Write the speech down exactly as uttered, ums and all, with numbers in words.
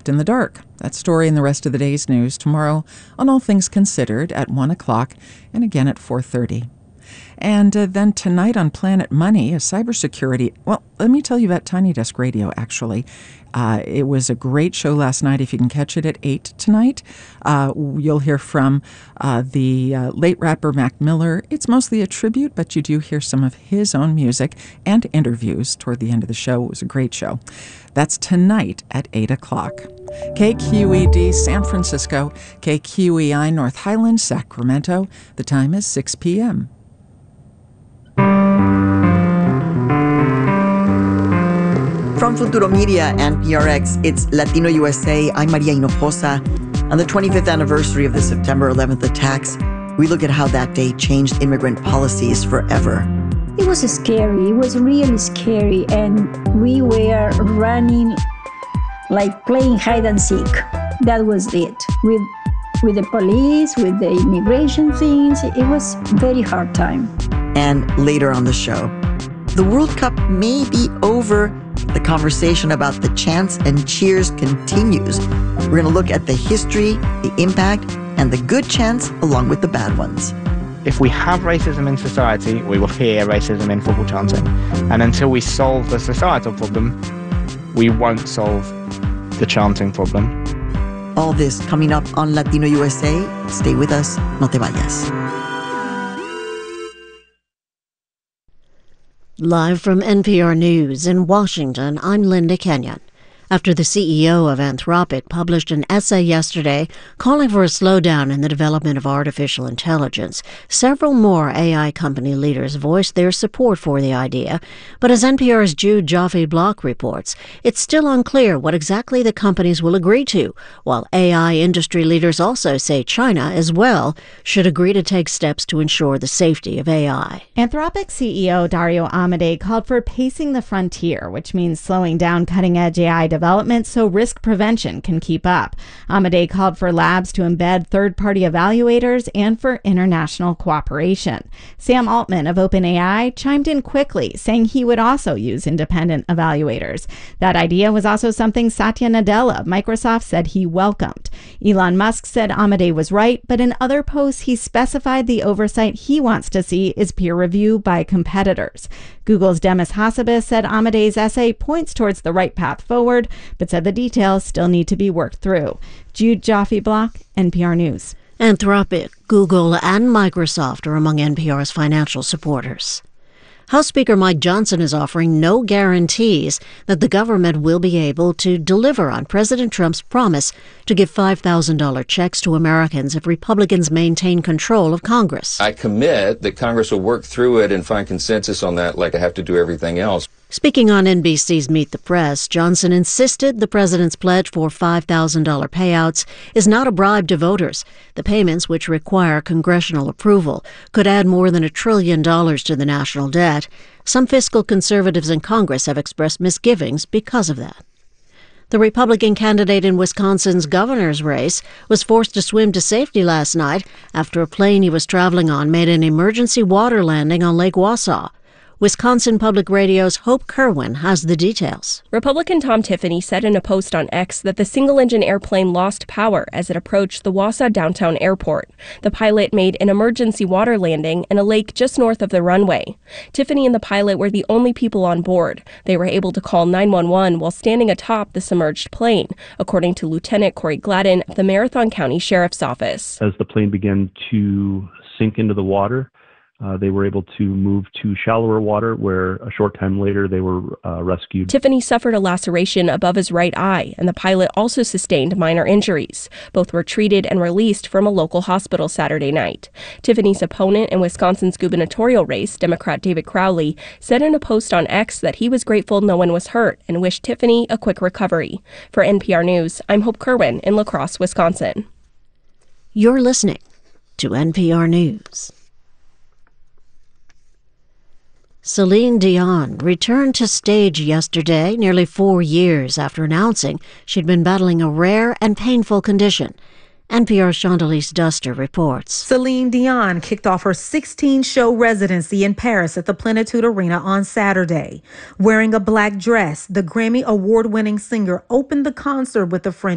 left in the dark. That story and the rest of the day's news tomorrow on All Things Considered at one o'clock and again at four thirty. And uh, then tonight on Planet Money, a cybersecurity, well, let me tell you about Tiny Desk Radio, actually. Uh, it was a great show last night. If you can catch it at eight tonight, uh, you'll hear from uh, the uh, late rapper Mac Miller. It's mostly a tribute, but you do hear some of his own music and interviews toward the end of the show. It was a great show. That's tonight at eight o'clock. K Q E D San Francisco, K Q E I North Highlands, Sacramento. The time is six p.m. From Futuro Media and P R X, it's Latino U S A. I'm Maria Hinojosa. On the twenty-fifth anniversary of the September eleventh attacks, we look at how that day changed immigrant policies forever. It was scary. It was really scary. And we were running like playing hide and seek. That was it. With, with the police, with the immigration things, it was a very hard time. And later on the show, the World Cup may be over. The conversation about the chants and cheers continues. We're going to look at the history, the impact, and the good chants along with the bad ones. If we have racism in society, we will hear racism in football chanting. And until we solve the societal problem, we won't solve the chanting problem. All this coming up on Latino U S A. Stay with us. No te vayas. Live from N P R News in Washington, I'm Linda Kenyon. After the C E O of Anthropic published an essay yesterday calling for a slowdown in the development of artificial intelligence, several more A I company leaders voiced their support for the idea. But as N P R's Jude Joffe-Block reports, it's still unclear what exactly the companies will agree to, while A I industry leaders also say China, as well, should agree to take steps to ensure the safety of A I. Anthropic C E O Dario Amodei called for pacing the frontier, which means slowing down cutting-edge A I development development so risk prevention can keep up. Amodei called for labs to embed third-party evaluators and for international cooperation. Sam Altman of OpenAI chimed in quickly, saying he would also use independent evaluators. That idea was also something Satya Nadella of Microsoft said he welcomed. Elon Musk said Amodei was right, but in other posts he specified the oversight he wants to see is peer review by competitors. Google's Demis Hassabis said Amodei's essay points towards the right path forward, but said the details still need to be worked through. Jude Joffe-Block, N P R News. Anthropic, Google, and Microsoft are among N P R's financial supporters. House Speaker Mike Johnson is offering no guarantees that the government will be able to deliver on President Trump's promise to give five thousand dollars checks to Americans if Republicans maintain control of Congress. I commit that Congress will work through it and find consensus on that like I have to do everything else. Speaking on N B C's Meet the Press, Johnson insisted the president's pledge for five thousand dollars payouts is not a bribe to voters. The payments, which require congressional approval, could add more than a trillion dollars to the national debt. Some fiscal conservatives in Congress have expressed misgivings because of that. The Republican candidate in Wisconsin's governor's race was forced to swim to safety last night after a plane he was traveling on made an emergency water landing on Lake Wausau. Wisconsin Public Radio's Hope Kerwin has the details. Republican Tom Tiffany said in a post on X that the single-engine airplane lost power as it approached the Wausau downtown airport. The pilot made an emergency water landing in a lake just north of the runway. Tiffany and the pilot were the only people on board. They were able to call nine one one while standing atop the submerged plane, according to Lieutenant Corey Gladden of the Marathon County Sheriff's Office. As the plane began to sink into the water, Uh, they were able to move to shallower water where a short time later they were uh, rescued. Tiffany suffered a laceration above his right eye, and the pilot also sustained minor injuries. Both were treated and released from a local hospital Saturday night. Tiffany's opponent in Wisconsin's gubernatorial race, Democrat David Crowley, said in a post on X that he was grateful no one was hurt and wished Tiffany a quick recovery. For N P R News, I'm Hope Kerwin in La Crosse, Wisconsin. You're listening to N P R News. Celine Dion returned to stage yesterday, nearly four years after announcing she'd been battling a rare and painful condition. N P R's Chandelice Duster reports. Celine Dion kicked off her sixteen-show residency in Paris at the Plenitude Arena on Saturday. Wearing a black dress, the Grammy Award-winning singer opened the concert with the French